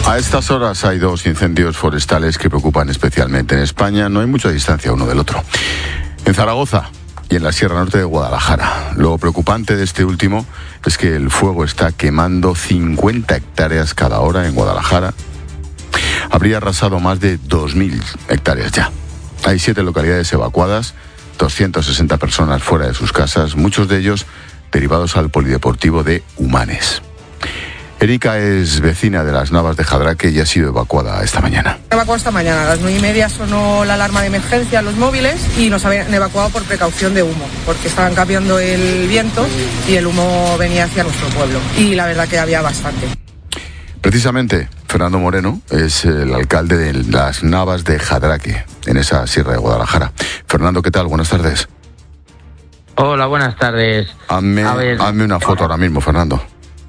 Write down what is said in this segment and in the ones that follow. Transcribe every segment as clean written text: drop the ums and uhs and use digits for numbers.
A estas horas hay dos incendios forestales que preocupan especialmente en España. No hay mucha distancia uno del otro. En Zaragoza y en la Sierra Norte de Guadalajara. Lo preocupante de este último es que el fuego está quemando 50 hectáreas cada hora en Guadalajara. Habría arrasado más de 2.000 hectáreas ya. Hay 7 localidades evacuadas, 260 personas fuera de sus casas, muchos de ellos derivados al polideportivo de Humanes. Erika es vecina de las Navas de Jadraque y ha sido evacuada esta mañana. Evacuado esta mañana, a las 9:30 sonó la alarma de emergencia en los móviles y nos habían evacuado por precaución de humo, porque estaban cambiando el viento y el humo venía hacia nuestro pueblo. Y la verdad que había bastante. Precisamente, Fernando Moreno es el alcalde de las Navas de Jadraque, en esa sierra de Guadalajara. Fernando, ¿qué tal? Buenas tardes. Hola, buenas tardes. Hazme una foto ahora mismo, Fernando.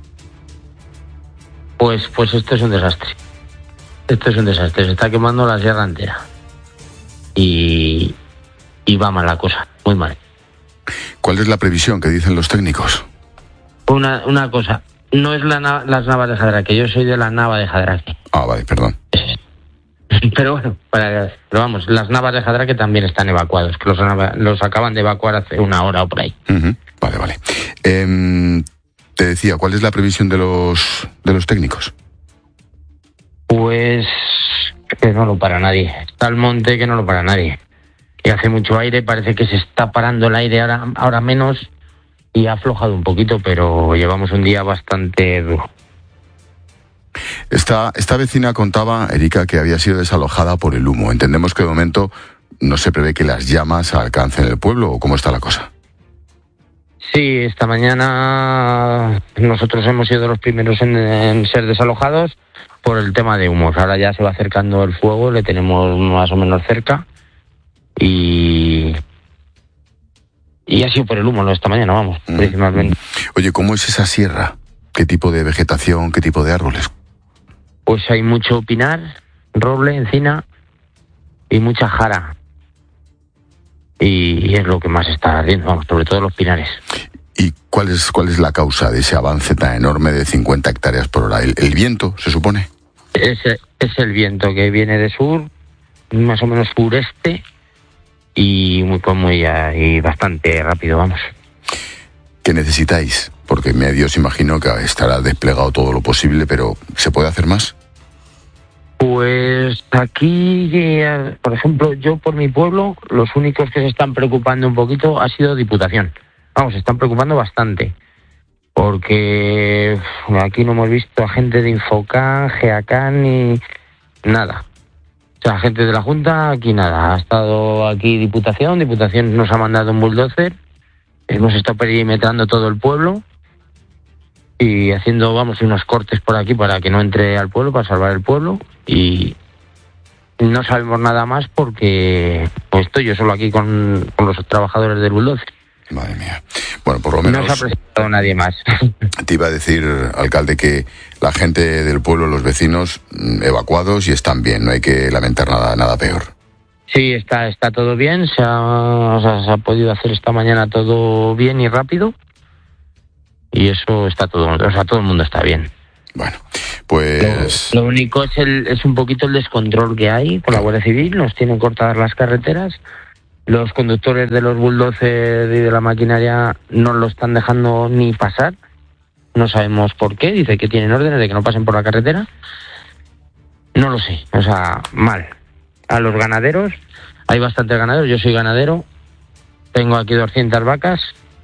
Pues esto es un desastre. Esto es un desastre. Se está quemando la sierra entera. Y va mal la cosa, muy mal. ¿Cuál es la previsión que dicen los técnicos? Una cosa, no es las Navas de Jadraque, yo soy de la Nava de Jadraque. Ah, vale, perdón. Pero bueno, pero vamos, las Navas de Jadraque también están evacuados, que los acaban de evacuar hace una hora o por ahí. Uh-huh. Vale. Te decía, ¿cuál es la previsión de los técnicos? Pues que no lo para nadie. Está el monte que no lo para nadie. Y hace mucho aire, parece que se está parando el aire ahora menos y ha aflojado un poquito, pero llevamos un día bastante duro. Esta vecina contaba, Erika, que había sido desalojada por el humo. Entendemos que de momento no se prevé que las llamas alcancen el pueblo, ¿o cómo está la cosa? Sí, esta mañana nosotros hemos sido los primeros en ser desalojados por el tema de humos. Ahora ya se va acercando el fuego, le tenemos más o menos cerca y ha sido por el humo, ¿no? Esta mañana, vamos, principalmente. Oye, ¿cómo es esa sierra? ¿Qué tipo de vegetación, qué tipo de árboles? Pues hay mucho pinar, roble, encina y mucha jara. Y es lo que más está ardiendo, vamos, sobre todo los pinares. ¿Y cuál es la causa de ese avance tan enorme de 50 hectáreas por hora? ¿El viento, se supone? Es el viento que viene de sur, más o menos sureste, y bastante rápido, vamos. ¿Qué necesitáis? Porque medios imagino que estará desplegado todo lo posible, pero ¿se puede hacer más? Pues aquí, por ejemplo, yo por mi pueblo, los únicos que se están preocupando un poquito ha sido Diputación. Vamos, se están preocupando bastante. Porque aquí no hemos visto a gente de Infocan, Geacan ni nada. O sea, gente de la Junta, aquí nada. Ha estado aquí Diputación nos ha mandado un bulldozer. Hemos estado perimetrando todo el pueblo y haciendo, vamos, unos cortes por aquí para que no entre al pueblo, para salvar el pueblo. Y no sabemos nada más porque pues estoy yo solo aquí con los trabajadores del bulldozer. Madre mía. Bueno, por lo menos... No se ha presentado nadie más. Te iba a decir, alcalde, que la gente del pueblo, los vecinos, evacuados y están bien, no hay que lamentar nada peor. Sí, está todo bien, se ha podido hacer esta mañana todo bien y rápido. Y eso está todo, o sea, todo el mundo está bien. Bueno, pues... Lo único es un poquito el descontrol que hay por la Guardia Civil, nos tienen cortadas las carreteras, los conductores de los bulldozers y de la maquinaria no lo están dejando ni pasar, no sabemos por qué, dice que tienen órdenes de que no pasen por la carretera, no lo sé, o sea, mal. A los ganaderos, hay bastantes ganaderos, yo soy ganadero, tengo aquí 200 vacas,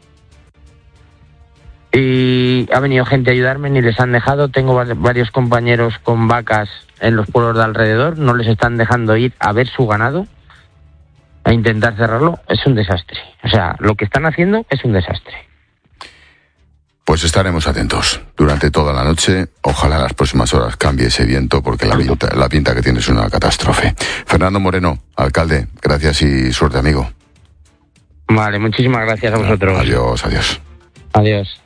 y ha venido gente a ayudarme, ni les han dejado. Tengo varios compañeros con vacas en los pueblos de alrededor, no les están dejando ir a ver su ganado, a intentar cerrarlo. Es un desastre. O sea, lo que están haciendo es un desastre. Pues estaremos atentos durante toda la noche. Ojalá en las próximas horas cambie ese viento, porque la pinta que tiene es una catástrofe. Fernando Moreno, alcalde, gracias y suerte, amigo. Vale, muchísimas gracias a vosotros. Adiós. Adiós.